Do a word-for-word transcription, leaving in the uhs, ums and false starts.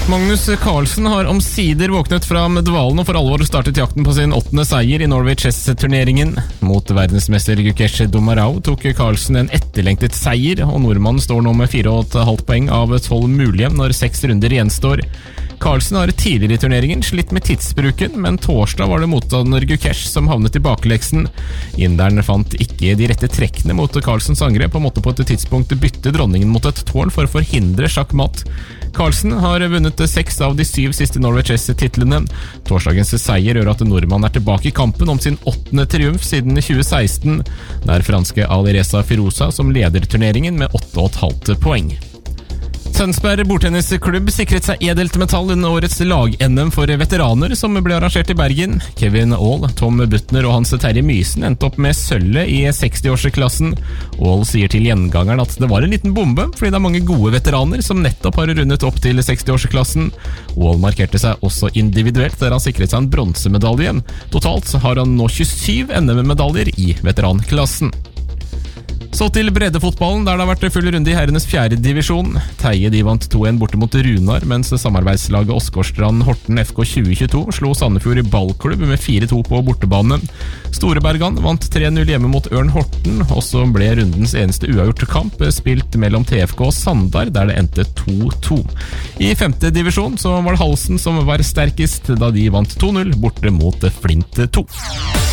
Magnus Carlsen har omsider våknet fra dvalen og for alvor startet jakten på sin åttende seier i Norway Chess-turneringen. Mot verdensmester Gukesh Domarao tok Carlsen en etterlengtet seier, og nordmannen står nå med fire komma fem poeng av tolv mulige når seks runder gjenstår. Carlsen har tidligere i turneringen slitt med tidsbruken, men torsdag var det motstander Gukesh som havnet i bakleksen. Inderen fant ikke de rette trekkene mot Carlsens angrep og måtte på et tidspunkt bytte dronningen mot et tårn for å forhindre sjakkmatt. Carlsen har vunnet seks av de syv siste Norway Chess-titlene. Torsdagens seier gjør at nordmann er tilbake i kampen om sin åttende triumf siden tjue seksten. Det er franske Alireza Firouzja som leder turneringen med åtte komma fem poeng. Tønsberg bordtennisklubb sikret seg edelt metall under årets lag-N M for veteraner som ble arrangert i Bergen. Kevin Aall, Tom Butner og Hans Terje Mysen endte opp med sølvet i sekstiårsklassen. Aall sier til Gjengangeren at det var en liten bombe, fordi det er mange gode veteraner som nettopp har rundet opp til sekstiårsklassen. Aall markerte seg også individuelt, der han sikret seg en bronsemedalje. Totalt har han nå tjuesyv N M-medaljer i veteranklassen. Så til breddefotballen, der det har vært full runde i herrenes fjerde divisjon. Teie de vant to en borte mot Runar, mens samarbeidslaget Åsgårdstrand Horten F K tjue tjueto slo Sandefjord i ballklubb med fire to på bortebane. Storebergan vant tre null hjemme mot Ørn Horten, og så ble rundens eneste uavgjort kamp spilt mellom T F K og Sandar, der det endte to to. I femte divisjon så var det Halsen som var sterkest, da de vant to null borte mot Flint to.